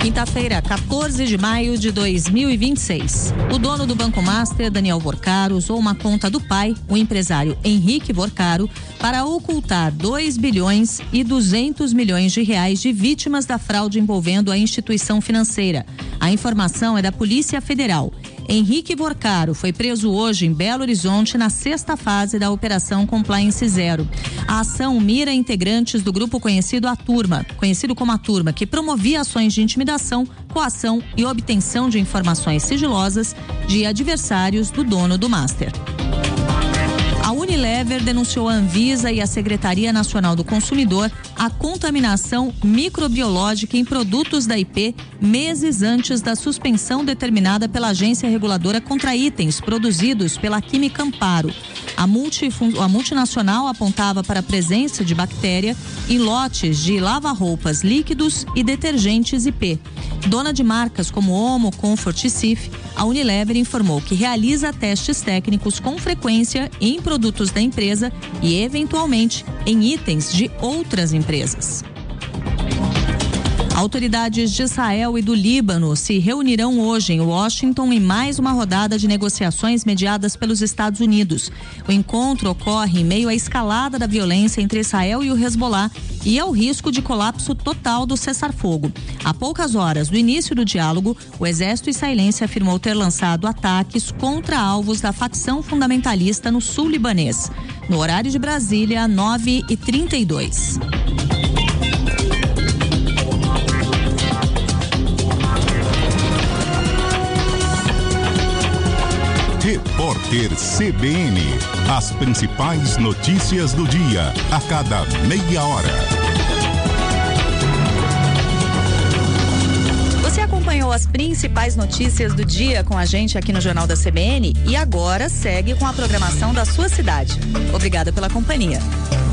Quinta-feira, 14 de maio de 2026. O dono do Banco Master, Daniel Vorcaro, usou uma conta do pai, o empresário Henrique Vorcaro, para ocultar 2 bilhões e 200 milhões de reais de vítimas da fraude envolvendo a instituição financeira. A informação é da Polícia Federal. Henrique Vorcaro foi preso hoje em Belo Horizonte na 6ª fase da Operação Compliance Zero. A ação mira integrantes do grupo conhecido como a Turma, que promovia ações de intimidação, coação e obtenção de informações sigilosas de adversários do dono do Master. A Unilever denunciou a Anvisa e a Secretaria Nacional do Consumidor a contaminação microbiológica em produtos da IP meses antes da suspensão determinada pela agência reguladora contra itens produzidos pela Química Amparo. A multinacional apontava para a presença de bactéria em lotes de lava-roupas líquidos e detergentes IP. Dona de marcas como Omo, Comfort e Cif, a Unilever informou que realiza testes técnicos com frequência em produtos da empresa e, eventualmente, em itens de outras empresas. Autoridades de Israel e do Líbano se reunirão hoje em Washington em mais uma rodada de negociações mediadas pelos Estados Unidos. O encontro ocorre em meio à escalada da violência entre Israel e o Hezbollah e ao risco de colapso total do cessar-fogo. Há poucas horas do início do diálogo, o exército israelense afirmou ter lançado ataques contra alvos da facção fundamentalista no sul libanês. No horário de Brasília, 9h32. Repórter CBN. As principais notícias do dia, a cada meia hora. Você acompanhou as principais notícias do dia com a gente aqui no Jornal da CBN e agora segue com a programação da sua cidade. Obrigada pela companhia.